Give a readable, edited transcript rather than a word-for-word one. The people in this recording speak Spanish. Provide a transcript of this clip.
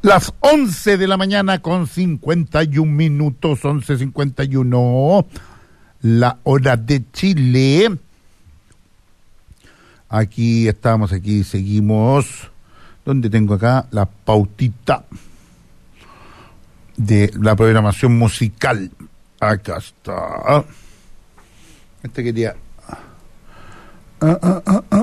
Las 11 de la mañana con 51 minutos, 11:51, la hora de Chile. Aquí estamos, aquí seguimos. ¿Dónde tengo acá la pautita de la programación musical? Acá está. Este quería...